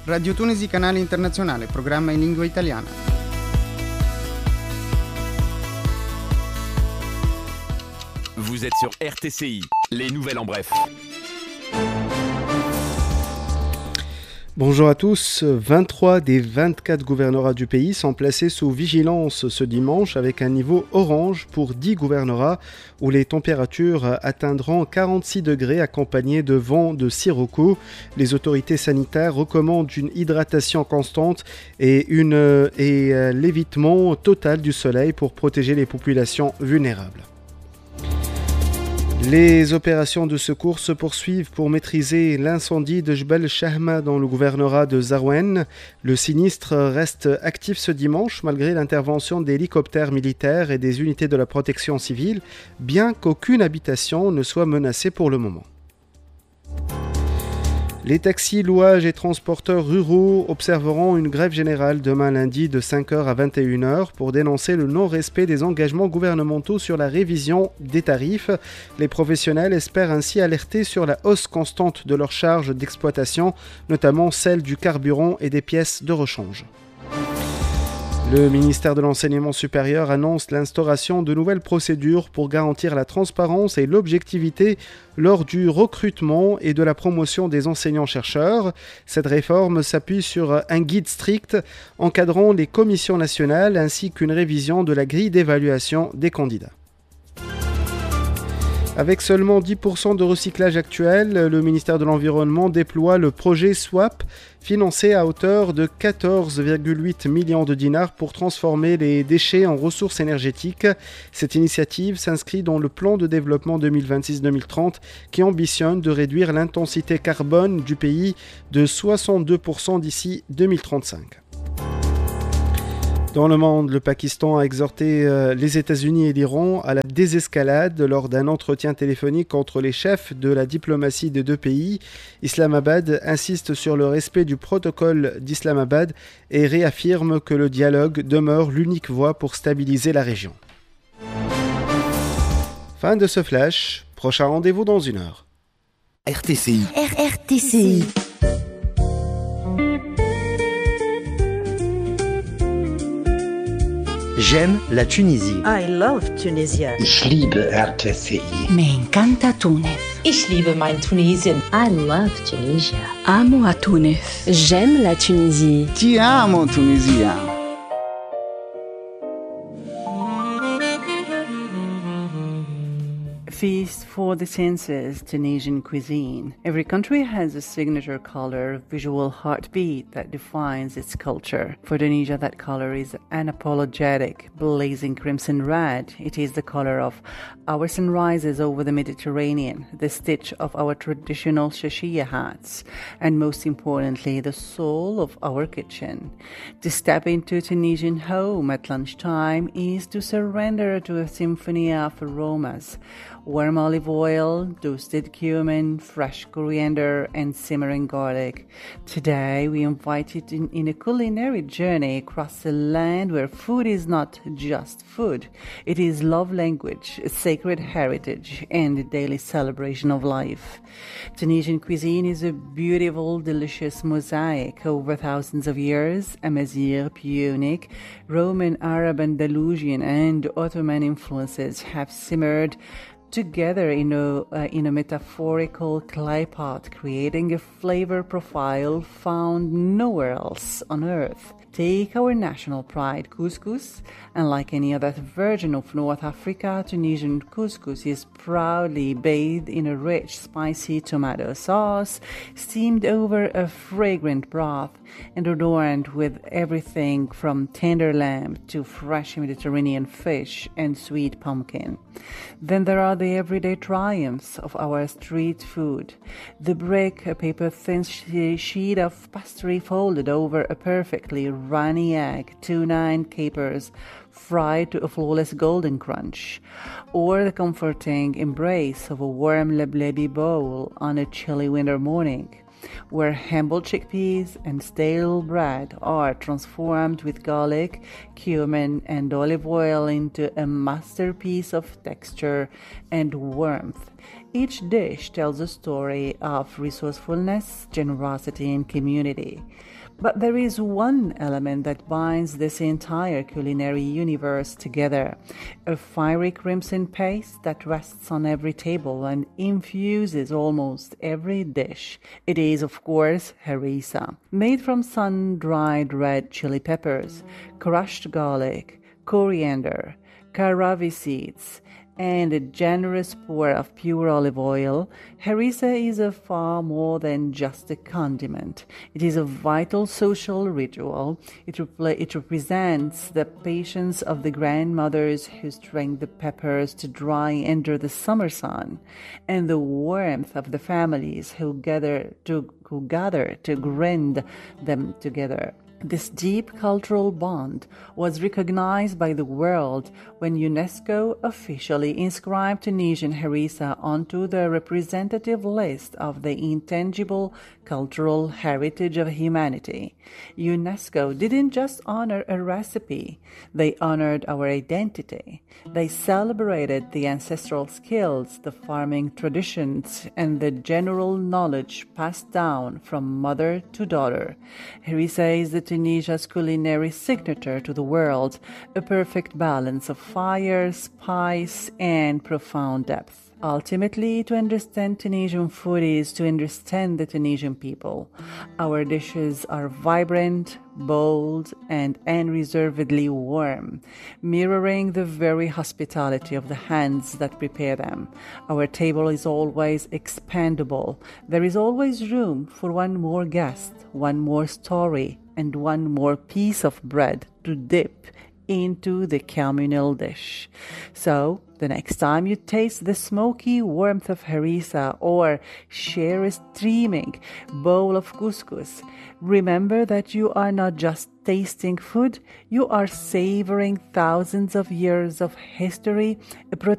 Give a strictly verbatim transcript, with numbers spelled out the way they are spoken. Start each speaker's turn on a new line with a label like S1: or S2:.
S1: Radio Tunisi Canale Internazionale, programma in lingua italiana.
S2: Vous êtes sur R T C I, les nouvelles en bref.
S3: Bonjour à tous, vingt-trois des vingt-quatre gouvernorats du pays sont placés sous vigilance ce dimanche avec un niveau orange pour dix gouvernorats où les températures atteindront quarante-six degrés accompagnés de vents de sirocco. Les autorités sanitaires recommandent une hydratation constante et, une, et l'évitement total du soleil pour protéger les populations vulnérables. Les opérations de secours se poursuivent pour maîtriser l'incendie de Jbel Shahma dans le gouvernorat de Zarouen. Le sinistre reste actif ce dimanche malgré l'intervention d'hélicoptères militaires et des unités de la protection civile, bien qu'aucune habitation ne soit menacée pour le moment. Les taxis, louages et transporteurs ruraux observeront une grève générale demain lundi de cinq heures à vingt et une heures pour dénoncer le non-respect des engagements gouvernementaux sur la révision des tarifs. Les professionnels espèrent ainsi alerter sur la hausse constante de leurs charges d'exploitation, notamment celle du carburant et des pièces de rechange. Le ministère de l'Enseignement supérieur annonce l'instauration de nouvelles procédures pour garantir la transparence et l'objectivité lors du recrutement et de la promotion des enseignants-chercheurs. Cette réforme s'appuie sur un guide strict encadrant les commissions nationales ainsi qu'une révision de la grille d'évaluation des candidats. Avec seulement dix pour cent de recyclage actuel, le ministère de l'Environnement déploie le projet SWAP, financé à hauteur de quatorze virgule huit millions de dinars pour transformer les déchets en ressources énergétiques. Cette initiative s'inscrit dans le plan de développement deux mille vingt-six deux mille trente qui ambitionne de réduire l'intensité carbone du pays de soixante-deux pour cent d'ici deux mille trente-cinq. Dans le monde, le Pakistan a exhorté euh, les États-Unis et l'Iran à la désescalade lors d'un entretien téléphonique entre les chefs de la diplomatie des deux pays. Islamabad insiste sur le respect du protocole d'Islamabad et réaffirme que le dialogue demeure l'unique voie pour stabiliser la région. Fin de ce flash. Prochain rendez-vous dans une heure.
S2: R T C I.
S4: R R T C I.
S5: J'aime la Tunisie.
S6: I love Tunisia.
S7: Ich liebe R T C I.
S4: Me encanta Túnez.
S6: Ich liebe mein Tunesien.
S8: I love Tunisia.
S9: Amo a Túnez.
S10: J'aime la Tunisie.
S11: Ti amo Tunisia.
S12: Feast for the senses, Tunisian cuisine. Every country has a signature color, visual heartbeat that defines its culture. For Tunisia, that color is unapologetic, blazing crimson red. It is the color of our sunrises over the Mediterranean, the stitch of our traditional shashia hats, and most importantly, the soul of our kitchen. To step into a Tunisian home at lunchtime is to surrender to a symphony of aromas. Warm olive oil, toasted cumin, fresh coriander, and simmering garlic. Today, we invite you in, in a culinary journey across a land where food is not just food. It is love language, a sacred heritage, and a daily celebration of life. Tunisian cuisine is a beautiful, delicious mosaic over thousands of years. Amazigh, Punic, Roman, Arab, Andalusian, and Ottoman influences have simmered together in a, uh, in a metaphorical clay pot, creating a flavor profile found nowhere else on earth. Take our national pride, couscous, and like any other virgin of North Africa, Tunisian couscous is proudly bathed in a rich, spicy tomato sauce, steamed over a fragrant broth, and adorned with everything from tender lamb to fresh Mediterranean fish and sweet pumpkin. Then there are the everyday triumphs of our street food. The brick, a paper-thin sheet of pastry folded over a perfectly runny egg, tuna and capers, fried to a flawless golden crunch, or the comforting embrace of a warm leblebi bowl on a chilly winter morning, where humble chickpeas and stale bread are transformed with garlic, cumin, and olive oil into a masterpiece of texture and warmth. Each dish tells a story of resourcefulness, generosity, and community. But there is one element that binds this entire culinary universe together, a fiery crimson paste that rests on every table and infuses almost every dish. It is, of course, harissa, made from sun-dried red chili peppers, crushed garlic, coriander, caraway seeds, and a generous pour of pure olive oil. Harissa is a far more than just a condiment. It is a vital social ritual. It, repl- it represents the patience of the grandmothers who strain the peppers to dry under the summer sun, and the warmth of the families who gather to, who gather to grind them together. This deep cultural bond was recognized by the world when UNESCO officially inscribed Tunisian harissa onto the representative list of the intangible cultural heritage of humanity. UNESCO didn't just honor a recipe, they honored our identity. They celebrated the ancestral skills, the farming traditions, and the general knowledge passed down from mother to daughter. Harissa is the Tunisia's culinary signature to the world, a perfect balance of fire, spice, and profound depth. Ultimately, to understand Tunisian food is to understand the Tunisian people. Our dishes are vibrant, bold, and unreservedly warm, mirroring the very hospitality of the hands that prepare them. Our table is always expandable. There is always room for one more guest, one more story, and one more piece of bread to dip into the communal dish. So, the next time you taste the smoky warmth of harissa or share a steaming bowl of couscous, remember that you are not just tasting food, you are savoring thousands of years of history, a